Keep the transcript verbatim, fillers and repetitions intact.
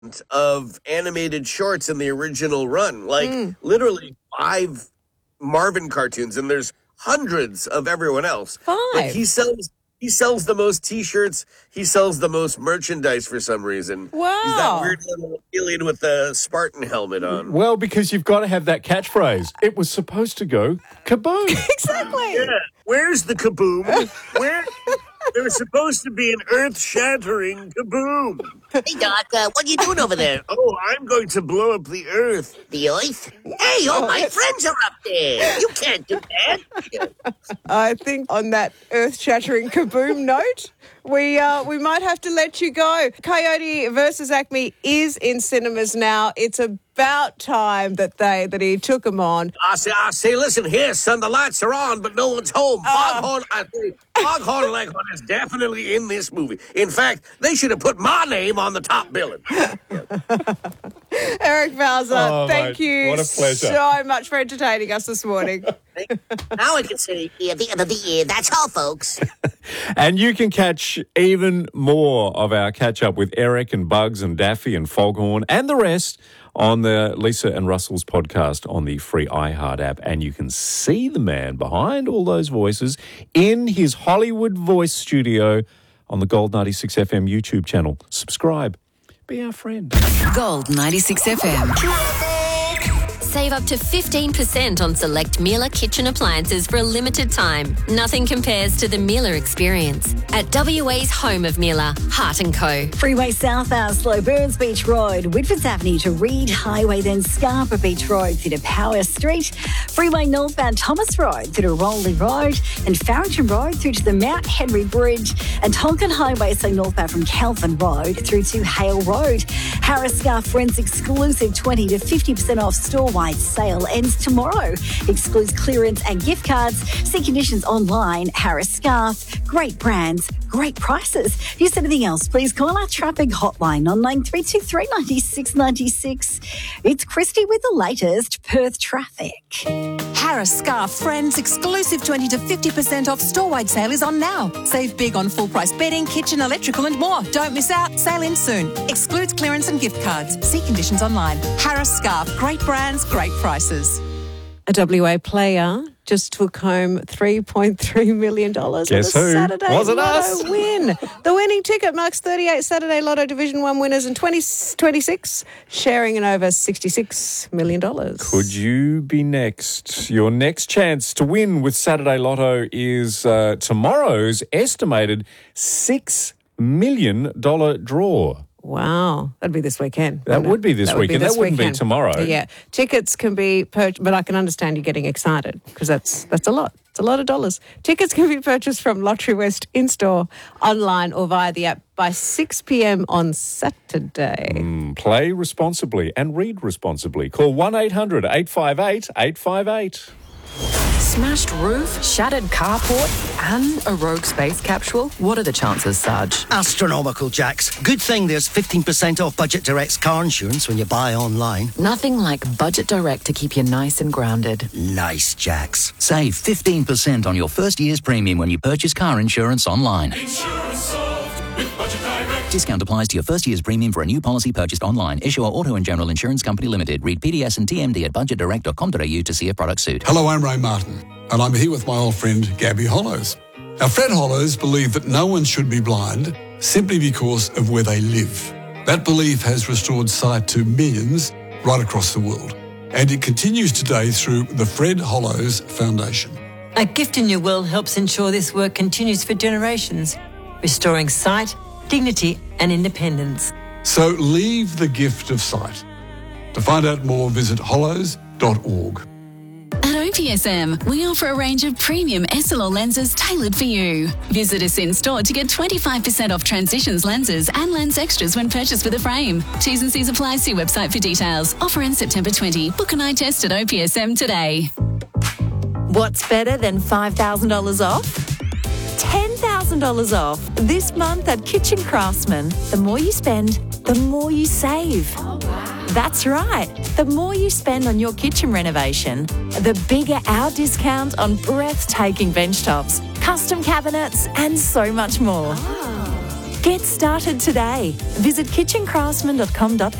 of animated shorts in the original run, like mm. literally five Marvin cartoons, and there's hundreds of everyone else. Five. But he sells he sells the most T-shirts. He sells the most merchandise for some reason. Wow. He's that weird little alien with the Spartan helmet on. Well, because you've got to have that catchphrase. It was supposed to go kaboom. Exactly. Yeah. Where's the kaboom? Where? There was supposed to be an earth-shattering kaboom. Hey, Doc, uh, what are you doing over there? Oh, I'm going to blow up the earth. The earth? Hey, all my friends are up there. You can't do that. I think on that earth-shattering kaboom note, we uh, we might have to let you go. Coyote versus Acme is in cinemas now. It's about time that they that he took them on. I say, I say, listen here, son. The lights are on, but no one's home. Uh, Foghorn, I say, Foghorn Leghorn is definitely in this movie. In fact, they should have put my name on the top billing. Eric Bowser, oh, thank mate, you what a pleasure. so much for entertaining us this morning. Now I can say, yeah, the end of the year. That's all, folks. And you can catch even more of our catch-up with Eric and Bugs and Daffy and Foghorn and the rest on the Lisa and Russell's podcast on the free iHeart app. And you can see the man behind all those voices in his Hollywood voice studio on the Gold ninety-six F M YouTube channel. Subscribe. Be our friend. Gold ninety-six F M. Save up to fifteen percent on select Miele kitchen appliances for a limited time. Nothing compares to the Miele experience. At W A's home of Miele, Hart and Co. Freeway southbound, Slow Burns Beach Road, Whitfords Avenue to Reed Highway, then Scarborough Beach Road through to Power Street. Freeway northbound Thomas Road through to Rowley Road, and Farrington Road through to the Mount Henry Bridge, and Tonkin Highway, so northbound from Calvin Road through to Hale Road. Harris Scarf Friends exclusive twenty to fifty percent off store-wide sale ends tomorrow. Excludes clearance and gift cards. See conditions online. Harris Scarf. Great brands, great prices. If you see anything else, please call our traffic hotline on nine three two three, nine six nine six. It's Christy with the latest Perth traffic. Harris Scarf Friends exclusive twenty to fifty percent off store-wide sale is on now. Save big on full-price bedding, kitchen, electrical and more. Don't miss out. Sale ends soon. Excludes clearance and gift cards. See conditions online. Harris Scarf. Great brands, great prices. A W A player just took home three point three million dollars Guess on a who? Saturday Was it Lotto us? win. The winning ticket marks thirty-eight Saturday Lotto Division one winners and twenty twenty-six sharing in over sixty-six million dollars. Could you be next? Your next chance to win with Saturday Lotto is uh, tomorrow's estimated six million dollars draw. Wow. That'd be this weekend. That would be this that would weekend. Be this that wouldn't weekend. be tomorrow. Yeah. Tickets can be purchased, but I can understand you getting excited because that's that's a lot. It's a lot of dollars. Tickets can be purchased from Lottery West in-store, online or via the app by six p.m. on Saturday. Mm, play responsibly and read responsibly. Call one eight hundred eight five eight eight five eight. Smashed roof, shattered carport, and a rogue space capsule? What are the chances, Sarge? Astronomical, Jax. Good thing there's fifteen percent off Budget Direct's car insurance when you buy online. Nothing like Budget Direct to keep you nice and grounded. Nice, Jax. Save fifteen percent on your first year's premium when you purchase car insurance online. Insurance solved with Budget Direct. Discount applies to your first year's premium for a new policy purchased online. Issuer Auto and General Insurance Company Limited. Read P D S and T M D at budget direct dot com dot a u to see if products suit. Hello, I'm Ray Martin, and I'm here with my old friend Gabby Hollows. Now, Fred Hollows believed that no one should be blind simply because of where they live. That belief has restored sight to millions right across the world, and it continues today through the Fred Hollows Foundation. A Gift in Your Will helps ensure this work continues for generations, restoring sight, dignity and independence. So leave the gift of sight. To find out more, visit hollows dot org. At O P S M, we offer a range of premium S L R lenses tailored for you. Visit us in store to get twenty-five percent off Transitions lenses and lens extras when purchased with a frame. T's and C's apply. See website for details. Offer ends September twentieth. Book an eye test at O P S M today. What's better than five thousand dollars off? ten thousand dollars off this month at Kitchen Craftsman. The more you spend, the more you save. Oh, wow. That's right. The more you spend on your kitchen renovation, the bigger our discount on breathtaking bench tops, custom cabinets, and so much more. Oh. Get started today. Visit kitchen craftsman dot com dot